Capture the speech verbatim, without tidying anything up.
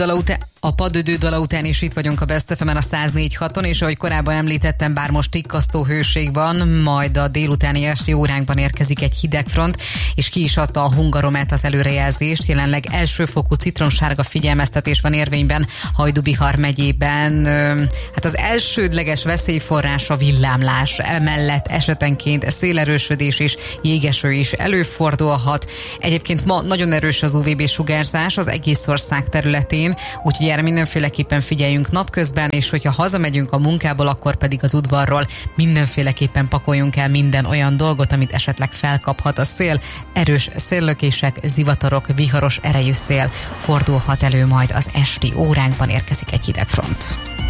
A padödő dala után is itt vagyunk a Best ef emen a száz négy haton, és ahogy korábban említettem, bár most tikkasztó hőség van, majd a délutáni esti óránkban érkezik egy hidegfront, és ki is adta a Hungaromet az előrejelzést. Jelenleg elsőfokú citromsárga figyelmeztetés van érvényben Hajdú-Bihar megyében. Hát az elsődleges veszélyforrás a villámlás, emellett esetenként szélerősödés és jégeső is előfordulhat. Egyébként ma nagyon erős az u vé bé sugárzás az egész ország területén, úgyhogy erre mindenféleképpen figyeljünk napközben, és hogyha hazamegyünk a munkából, akkor pedig az udvarról mindenféleképpen pakoljunk el minden olyan dolgot, amit esetleg felkaphat a szél. Erős széllökések, zivatarok, viharos erejű szél fordulhat elő, majd az esti óránkban érkezik egy hidegfront.